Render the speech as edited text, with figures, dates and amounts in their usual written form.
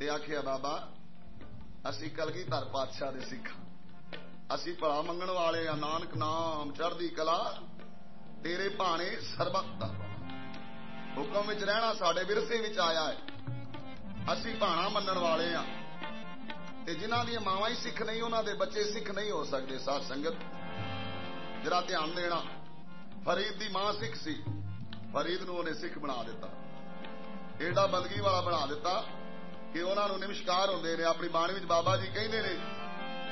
ते आखिया बाबा असी कलगीधर पातशाह दे सिख, असी भला मंगण वाले आ, नानक नाम चढ़दी कला तेरे भाने सरबत दा हुक्म विच रहना साडे विरसे विच आया है। असी भाना मनण वाले आ ते जिन्हां दी मावां ही सिख नहीं उन्हां दे बच्चे सिख नहीं हो सकते। साध संगत जरा ध्यान देना, फरीद दी मां सिख सी, फरीद नूं उहने सिख बना दिता, एडा बदगी वाला बना दिता कि उन्हां नूं नमस्कार हुंदे ने। अपनी बाणी विच बाबा जी कहंदे ने